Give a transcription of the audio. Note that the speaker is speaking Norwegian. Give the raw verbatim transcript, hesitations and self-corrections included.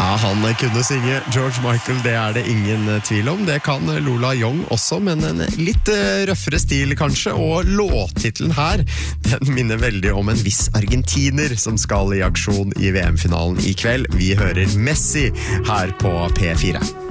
Ja, han kunne synge George Michael, det er det ingen tvil om. Det kan Lola Young også, men en litt røffere stil kanskje. Og låttitlen her, den minner veldig om en viss argentiner som skal i aksjon i V M-finalen i kveld. Vi hører Messi her på P fire.